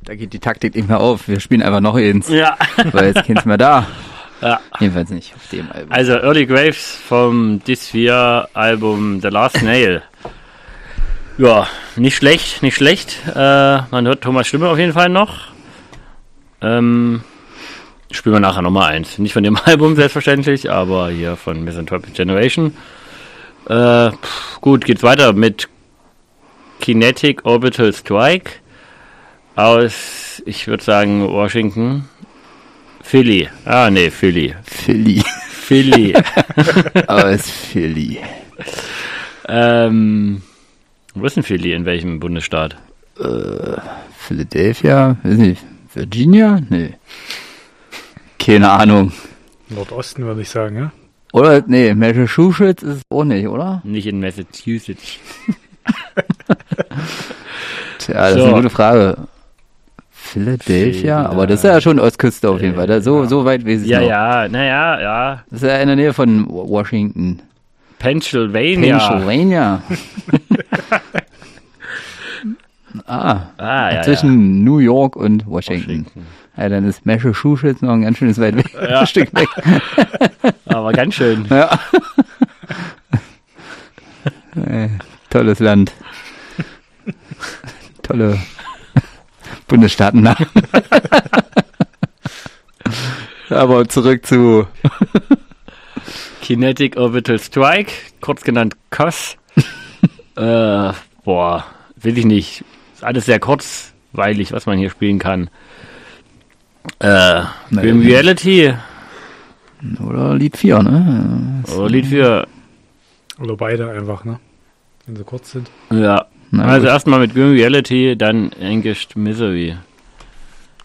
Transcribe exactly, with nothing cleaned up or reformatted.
Da geht die Taktik nicht mehr auf. Wir spielen einfach noch eins. Ja. Weil jetzt keins mehr da. Ja. Jedenfalls nicht auf dem Album. Also Early Graves vom Dysphere-Album The Last Nail. Ja, nicht schlecht, nicht schlecht. Äh, man hört Thomas Stimme auf jeden Fall noch. Ähm, spielen wir nachher nochmal eins. Nicht von dem Album selbstverständlich, aber hier von Misanthropic Generation. Äh, pff, gut, geht's weiter mit Kinetic Orbital Strike aus, ich würde sagen, Washington. Philly. Ah, nee, Philly. Philly. Philly. Aus Philly. ähm, wo ist denn Philly? In welchem Bundesstaat? Äh, Philadelphia? Weiß nicht. Virginia? Nee. Keine Ahnung. Nordosten würde ich sagen, ja? Oder, nee, Massachusetts ist es auch nicht, oder? Nicht in Massachusetts. Tja, das So. ist eine gute Frage. Philadelphia? Phila- Aber das ist ja schon Ostküste auf jeden Fall. Da, so, so weit weiß ich Ja, noch. ja, naja, ja. Das ist ja in der Nähe von Washington. Pennsylvania. Pennsylvania. ah, Ah, ja, zwischen New York und Washington. Washington. Ja, dann ist Massachusetts noch ein ganz schönes weit weg. Ja. Ein Stück weg. ja. Aber ganz schön. Ja. äh, tolles Land. Tolle Bundesstaatennamen. Aber zurück zu Kinetic Orbital Strike, kurz genannt C O S. äh, boah, will ich nicht. Ist alles sehr kurzweilig, was man hier spielen kann. Äh, Grim Reality oder Lied vier, ne? oder Lied vier. Oder beide einfach, ne? Wenn sie kurz sind. Ja. Na also gut. erstmal mit Grim Reality, dann Anguished Misery.